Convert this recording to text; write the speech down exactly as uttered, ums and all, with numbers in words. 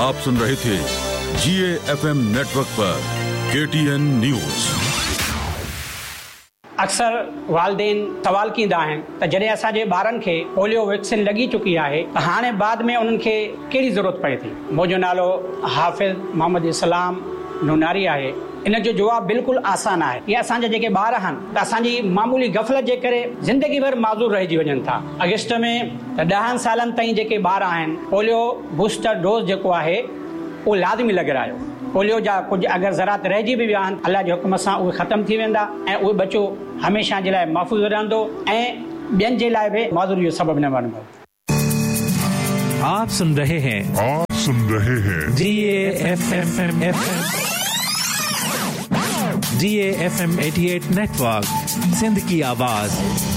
आप सुन रहे थे जीए FM network पर केटीएन न्यूज़। अक्सर वालदेन सवाल कींदा आहिनि त जॾहिं असांजे ॿारनि खे पोलियो वैक्सीन लॻी चुकी आहे त हाणे बाद में उन्हनि खे कहिड़ी ज़रूरत पए थी। मुंहिंजो नालो हाफ़िज़ मोहम्मद इस्लाम नूनारी आहे। इन जो जवाबु बिल्कुलु आसान आहे। इहे असांजा जेके ॿार आहिनि त असांजी मामूली गफ़लत जे करे ज़िंदगी भर माज़ूर रहिजी वञनि था। अगस्त में त ॾहनि सालनि ताईं जेके ॿार आहिनि पोलियो बूस्टर डोज़ जेको आहे उहो लाज़मी लॻारायो। पोलियो जा कुझु अगरि ज़रात रहिजी बि विया आहिनि अल्लाह जे हुकुम सां उहे ख़तमु थी वेंदा ऐं उहे बचो हमेशह जे लाइ महफ़ूज़ रहंदो ऐं ॿियनि जे लाइ बि माज़ूरी जो सबबु न बणंदो। आप सुन रहे हैं आप सुन रहे हैं जीए एफएम जीए एफएम अठासी नेटवर्क, सिंध की आवाज।